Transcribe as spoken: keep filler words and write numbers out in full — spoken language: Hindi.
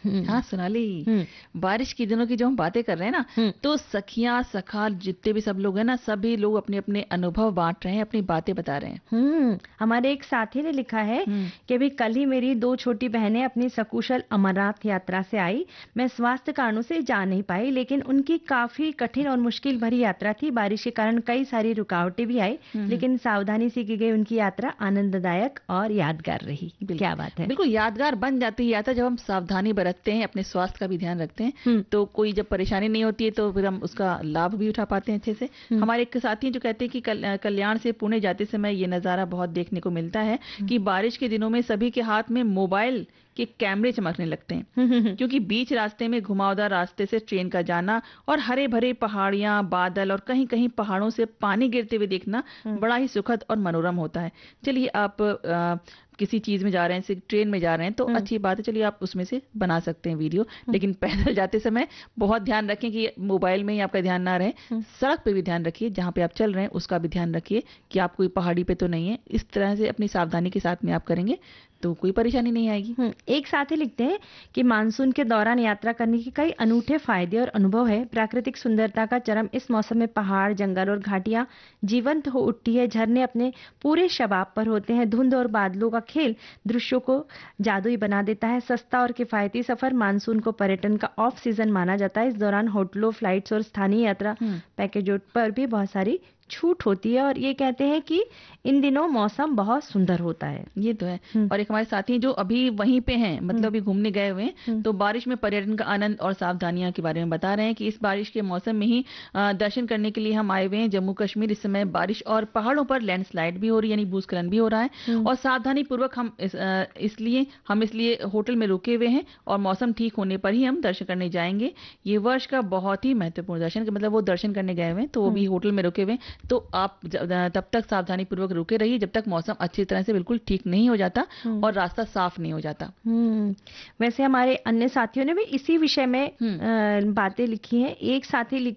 हाँ सोनाली, हम्म। बारिश के दिनों की जो हम बातें कर रहे हैं ना, हम्म। तो सखियां सखा जितने भी सब लोग हैं ना, सभी लोग अपने अपने अनुभव बांट रहे हैं, अपनी बातें बता रहे हैं। हम्म। हमारे एक साथी ने लिखा है हम्म। कि अभी कल ही मेरी दो छोटी बहनें अपनी सकुशल अमरनाथ यात्रा से आई। मैं स्वास्थ्य कारणों से जा नहीं पाई, लेकिन उनकी काफी कठिन और मुश्किल भरी यात्रा थी। बारिश के कारण कई सारी रुकावटें भी आई, हम्म। लेकिन सावधानी से की गई उनकी यात्रा आनंददायक और यादगार रही। बिल्कुल क्या बात है। बिल्कुल यादगार बन जाती है यात्रा जब हम सावधानी बरतते हैं, अपने स्वास्थ्य का भी ध्यान रखते हैं। हम्म। तो कोई जब परेशानी नहीं होती है तो फिर हम उसका लाभ भी उठा पाते हैं अच्छे से। हम्म। हमारे एक साथी हैं जो कहते हैं कि कल, कल्याण से पुणे जाते समय ये नज़ारा बहुत देखने को मिलता है कि बारिश के दिनों में सभी के हाथ में मोबाइल के कैमरे चमकने लगते हैं, हम्म। क्योंकि बीच रास्ते में घुमावदार रास्ते से ट्रेन का जाना और हरे भरे पहाड़ियां, बादल और कहीं कहीं पहाड़ों से पानी गिरते हुए देखना हम्म। बड़ा ही सुखद और मनोरम होता है। चलिए आप अ, किसी चीज में जा रहे हैं, जैसे ट्रेन में जा रहे हैं, तो हम्म। अच्छी बात है, चलिए आप उसमें से बना सकते हैं वीडियो। हम्म। लेकिन पैदल जाते समय बहुत ध्यान रखें कि मोबाइल में ही आपका ध्यान ना रहे। हम्म। सड़क पे भी ध्यान रखिए, जहां पे आप चल रहे हैं उसका भी ध्यान रखिए कि आप कोई पहाड़ी पे तो नहीं है। इस तरह से अपनी सावधानी के साथ में आप करेंगे तो कोई परेशानी नहीं आएगी। हम्म। एक साथी लिखते हैं कि मानसून के दौरान यात्रा करने के कई अनूठे फायदे और अनुभव है। प्राकृतिक सुंदरता का चरम इस मौसम में पहाड़, जंगल और घाटियां जीवंत हो उठती है। झरने अपने पूरे शबाब पर होते हैं। धुंध और बादलों का खेल दृश्यों को जादुई बना देता है। सस्ता और किफायती सफर। मानसून को पर्यटन का ऑफ सीजन माना जाता है। इस दौरान होटलों, फ्लाइट्स और स्थानीय यात्रा हम्म। पैकेजों पर भी बहुत सारी छूट होती है, और ये कहते हैं कि इन दिनों मौसम बहुत सुंदर होता है। ये तो है। हम्म। और एक हमारे साथी हैं जो अभी वहीं पे हैं, मतलब हम्म। अभी घूमने गए हुए हैं, हम्म। तो बारिश में पर्यटन का आनंद और सावधानियां के बारे में बता रहे हैं कि इस बारिश के मौसम में ही अ, दर्शन करने के लिए हम आए हुए हैं जम्मू कश्मीर। इस समय बारिश और पहाड़ों पर लैंडस्लाइड भी हो रही है, यानी भूस्खलन भी हो रहा है। हम्म। और सावधानी पूर्वक हम इस, अ, इसलिए हम इसलिए होटल में रुके हुए हैं और मौसम ठीक होने पर ही हम दर्शन करने जाएंगे। ये वर्ष का बहुत ही महत्वपूर्ण दर्शन, मतलब वो दर्शन करने गए हुए हैं तो वो भी हम्म। होटल में रुके हुए हैं। तो आप ज- तब तक सावधानी पूर्वक रुके रहिए जब तक मौसम अच्छी तरह से बिल्कुल ठीक नहीं हो जाता हम्म। और रास्ता साफ नहीं हो जाता। हम्म। वैसे हमारे अन्य साथियों ने भी इसी विषय में हम्म। अ, बातें लिखी हैं। एक साथी लिख